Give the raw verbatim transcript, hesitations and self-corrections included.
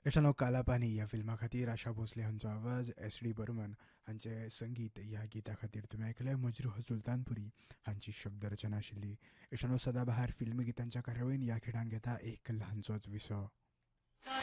इश्टानो काला पानी ह्या फिल्मा खातीर आशा भोसले हांचो आवाज, एस डी बर्मन हांचे संगीत ह्या गिता खातीर तुमी आयकले मजरूह सुलतानपुरी हांची शब्द रचना आशिल्ली. इश्टानो सदाबहार फिल्म गितांच्या कार्यावळीन ह्या खेळांत घेता एक ल्हानचोच विसो.